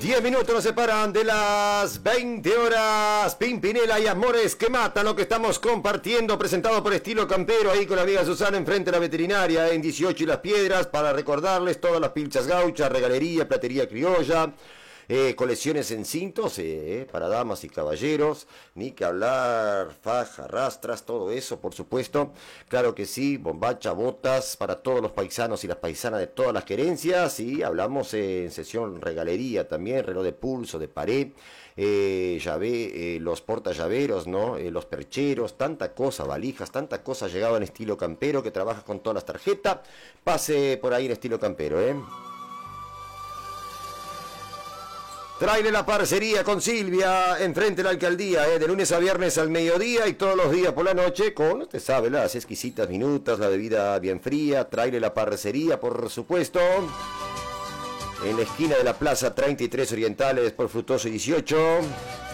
10 minutos nos separan de las 20 horas. Pimpinela y Amores que Matan, lo que estamos compartiendo, presentado por Estilo Campero, ahí con la amiga Susana enfrente de la veterinaria en 18 y Las Piedras, para recordarles todas las pilchas gauchas, regalería, platería criolla, colecciones en cintos para damas y caballeros, ni que hablar, faja, rastras, todo eso, por supuesto, claro que sí, bombacha, botas, para todos los paisanos y las paisanas de todas las querencias, y hablamos en sesión regalería también, reloj de pulso, de pared, llave, los portallaveros, ¿no? Los percheros, tanta cosa, valijas, tanta cosa llegado en Estilo Campero, que trabaja con todas las tarjetas. Pase por ahí en Estilo Campero, Traile la parcería con Silvia, enfrente de la alcaldía, de lunes a viernes al mediodía y todos los días por la noche con, usted sabe, las exquisitas minutas, la bebida bien fría. Traile la parcería, por supuesto, en la esquina de la Plaza 33 Orientales por Frutoso 18.